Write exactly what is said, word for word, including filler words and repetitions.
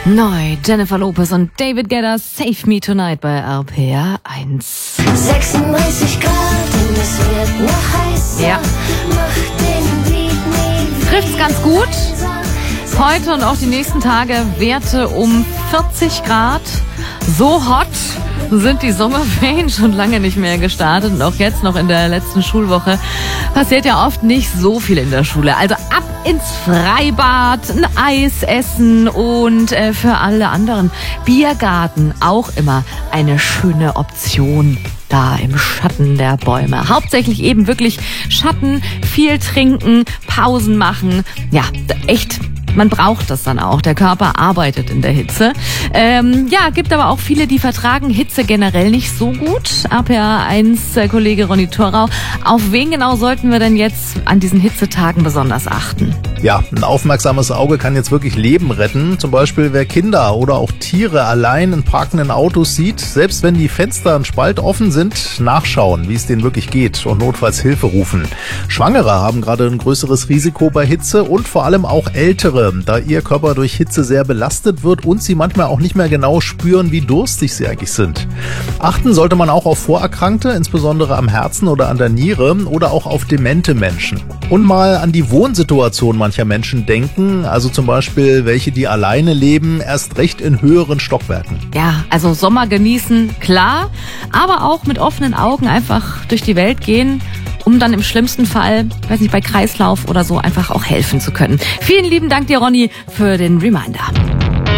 Neu, Jennifer Lopez und David Guetta, Save Me Tonight bei R P R eins. sechsunddreißig Grad und es wird noch heißer. Ja. Mach den Beat nie Trifft's ganz gut. Heute und auch die nächsten Tage Werte um vierzig Grad. So hot sind die Sommerferien schon lange nicht mehr gestartet und auch jetzt noch in der letzten Schulwoche passiert ja oft nicht so viel in der Schule. Also ab ins Freibad, ein Eis essen und äh, für alle anderen Biergarten auch immer eine schöne Option. Da im Schatten der Bäume. Hauptsächlich eben wirklich Schatten, viel trinken, Pausen machen. Ja, echt. Man braucht das dann auch. Der Körper arbeitet in der Hitze. Ähm, ja, gibt aber auch viele, die vertragen Hitze generell nicht so gut. R P R eins äh, Kollege Ronny Thorau. Auf wen genau sollten wir denn jetzt an diesen Hitzetagen besonders achten? Ja, ein aufmerksames Auge kann jetzt wirklich Leben retten. Zum Beispiel, wer Kinder oder auch Tiere allein in parkenden Autos sieht, selbst wenn die Fenster einen Spalt offen sind, nachschauen, wie es denen wirklich geht und notfalls Hilfe rufen. Schwangere haben gerade ein größeres Risiko bei Hitze und vor allem auch Ältere, da ihr Körper durch Hitze sehr belastet wird und sie manchmal auch nicht mehr genau spüren, wie durstig sie eigentlich sind. Achten sollte man auch auf Vorerkrankte, insbesondere am Herzen oder an der Niere oder auch auf demente Menschen. Und mal an die Wohnsituation mancher Menschen denken, also zum Beispiel welche, die alleine leben, erst recht in höheren Stockwerken. Ja, also Sommer genießen, klar, aber auch mit offenen Augen einfach durch die Welt gehen, um dann im schlimmsten Fall, weiß nicht, bei Kreislauf oder so einfach auch helfen zu können. Vielen lieben Dank dir, Ronny, für den Reminder.